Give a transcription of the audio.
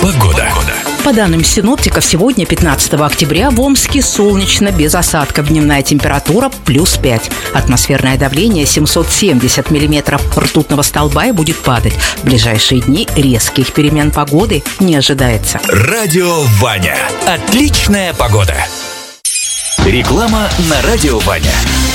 Погода. По данным синоптиков, сегодня, 15 октября, в Омске солнечно, без осадков. Дневная температура плюс 5. Атмосферное давление 770 миллиметров ртутного столба и будет падать. В ближайшие дни резких перемен погоды не ожидается. Радио Ваня. Отличная погода. Реклама на Радио Ваня.